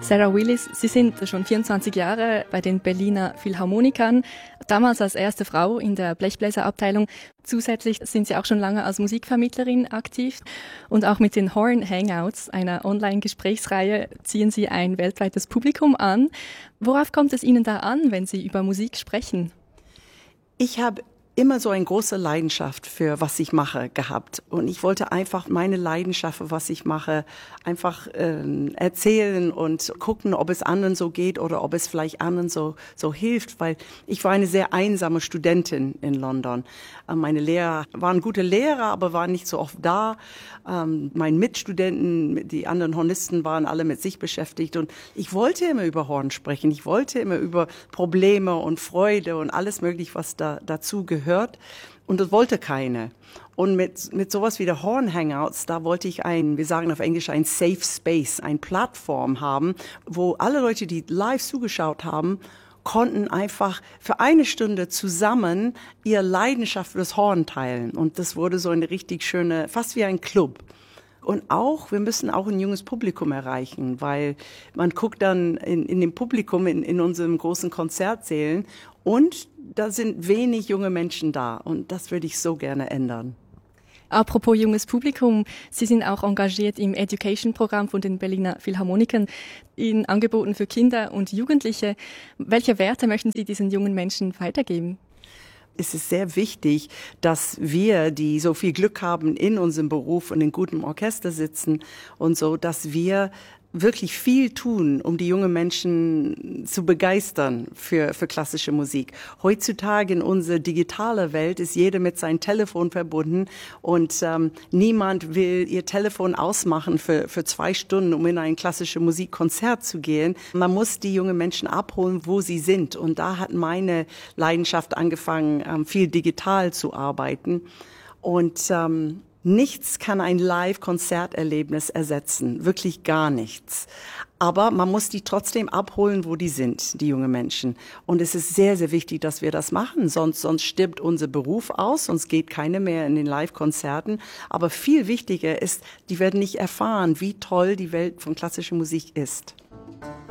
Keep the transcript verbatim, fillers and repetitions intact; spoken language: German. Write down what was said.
Sarah Willis, Sie sind schon vierundzwanzig Jahre bei den Berliner Philharmonikern, damals als erste Frau in der Blechbläserabteilung. Zusätzlich sind Sie auch schon lange als Musikvermittlerin aktiv und auch mit den Horn Hangouts, einer Online-Gesprächsreihe, ziehen Sie ein weltweites Publikum an. Worauf kommt es Ihnen da an, wenn Sie über Musik sprechen? Ich habe immer so eine große Leidenschaft für was ich mache gehabt und ich wollte einfach meine Leidenschaft für was ich mache einfach äh, erzählen und gucken, ob es anderen so geht oder ob es vielleicht anderen so so hilft, weil ich war eine sehr einsame Studentin in London. Äh, meine Lehrer waren gute Lehrer, aber waren nicht so oft da. Ähm, meine Mitstudenten, die anderen Hornisten waren alle mit sich beschäftigt und ich wollte immer über Horn sprechen. Ich wollte immer über Probleme und Freude und alles mögliche, was da dazu gehört. Gehört und das wollte keine. Und mit, mit sowas wie der Horn Hangouts, da wollte ich ein, wir sagen auf Englisch, ein Safe Space, eine Plattform haben, wo alle Leute, die live zugeschaut haben, konnten einfach für eine Stunde zusammen ihre Leidenschaft für das Horn teilen. Und das wurde so eine richtig schöne, fast wie ein Club. Und auch, wir müssen auch ein junges Publikum erreichen, weil man guckt dann in, in dem Publikum, in, in unseren großen Konzertsälen und da sind wenig junge Menschen da und das würde ich so gerne ändern. Apropos junges Publikum, Sie sind auch engagiert im Education-Programm von den Berliner Philharmonikern in Angeboten für Kinder und Jugendliche. Welche Werte möchten Sie diesen jungen Menschen weitergeben? Es ist sehr wichtig, dass wir, die so viel Glück haben in unserem Beruf und in gutem Orchester sitzen und so, dass wir wirklich viel tun, um die jungen Menschen zu begeistern für, für klassische Musik. Heutzutage in unserer digitalen Welt ist jeder mit seinem Telefon verbunden und ähm, niemand will ihr Telefon ausmachen für, für zwei Stunden, um in ein klassisches Musikkonzert zu gehen. Man muss die jungen Menschen abholen, wo sie sind. Und da hat meine Leidenschaft angefangen, ähm, viel digital zu arbeiten. Und ähm, nichts kann ein Live-Konzerterlebnis ersetzen, wirklich gar nichts. Aber man muss die trotzdem abholen, wo die sind, die jungen Menschen. Und es ist sehr, sehr wichtig, dass wir das machen, sonst, sonst stirbt unser Beruf aus, sonst geht keiner mehr in den Live-Konzerten. Aber viel wichtiger ist, die werden nicht erfahren, wie toll die Welt von klassischer Musik ist.